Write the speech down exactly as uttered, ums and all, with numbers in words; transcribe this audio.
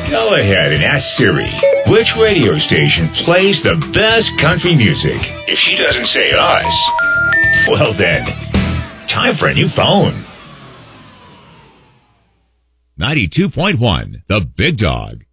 Go ahead and ask Siri, which radio station plays the best country music? If she doesn't say us, well then, time for a new phone. ninety-two point one, The Big Dog.